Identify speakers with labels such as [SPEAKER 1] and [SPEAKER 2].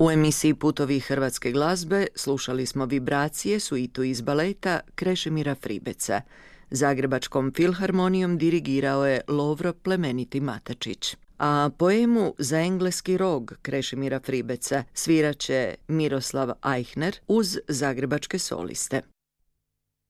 [SPEAKER 1] U emisiji Putovi hrvatske glazbe slušali smo vibracije suitu iz baleta Krešimira Fribeca. Zagrebačkom filharmonijom dirigirao je Lovro Plemeniti Matačić. A poemu Za engleski rog Krešimira Fribeca sviraće Miroslav Ajchner uz zagrebačke soliste.